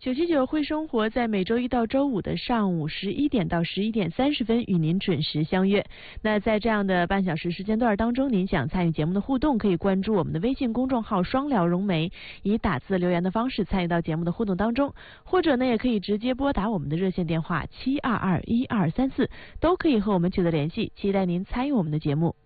979会生活在每周一到周五的上午11点到11点30分与您准时相约。那在这样的半小时时间段当中，您想参与节目的互动，可以关注我们的微信公众号双聊融媒，以打字留言的方式参与到节目的互动当中，或者呢也可以直接拨打我们的热线电话7221234，都可以和我们取得联系，期待您参与我们的节目。